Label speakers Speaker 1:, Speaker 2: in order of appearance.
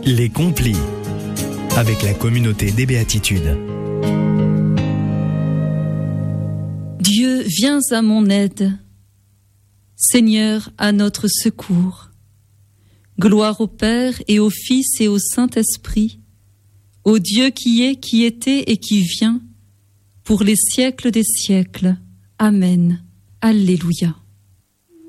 Speaker 1: Les Complis, avec la communauté des Béatitudes.
Speaker 2: Dieu, viens à mon aide. Seigneur, à notre secours. Gloire au Père et au Fils et au Saint-Esprit, au Dieu qui est, qui était et qui vient, pour les siècles des siècles. Amen. Alléluia.